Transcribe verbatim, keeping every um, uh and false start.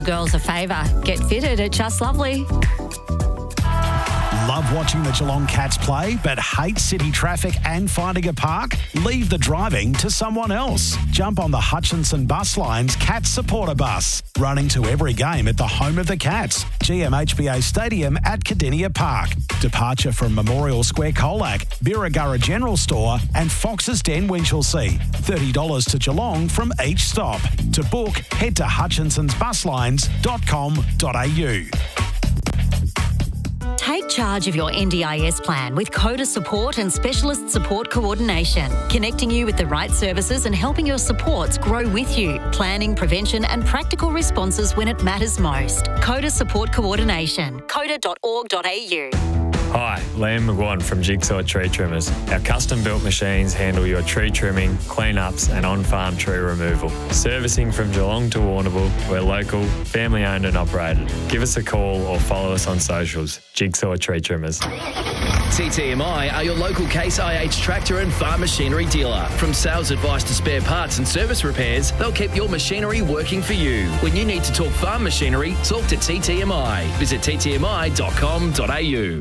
Girls a favour. Get fitted at Just Lovely. Love watching the Geelong Cats play but hate city traffic and finding a park? Leave the driving to someone else. Jump on the Hutchinson Bus Line's Cats Supporter Bus, running to every game at the home of the Cats, G M H B A Stadium at Cardinia Park. Departure from Memorial Square Colac, Birregurra General Store and Fox's Den Winchelsea. thirty dollars to Geelong from each stop. To book, head to hutchinsons bus lines dot com dot a u. Take charge of your N D I S plan with CODA support and specialist support coordination, connecting you with the right services and helping your supports grow with you, planning, prevention and practical responses when it matters most. CODA support coordination, coda dot org dot a u. Hi, Liam McGuan from Jigsaw Tree Trimmers. Our custom-built machines handle your tree trimming, clean-ups and on-farm tree removal. Servicing from Geelong to Warrnambool, we're local, family-owned and operated. Give us a call or follow us on socials. Jigsaw Tree Trimmers. T T M I are your local Case I H tractor and farm machinery dealer. From sales advice to spare parts and service repairs, they'll keep your machinery working for you. When you need to talk farm machinery, talk to T T M I. Visit t t m i dot com dot a u.